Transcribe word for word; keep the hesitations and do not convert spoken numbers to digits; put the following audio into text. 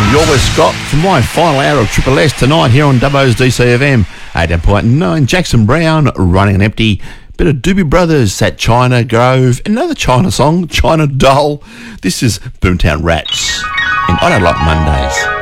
You're with Scott for my final hour of Triple S tonight here on Dubbo's D C F M eighty point nine. Jackson Brown, Running on Empty. Bit of Doobie Brothers at China Grove. Another China song, China Doll. This is Boomtown Rats. And I don't like Mondays.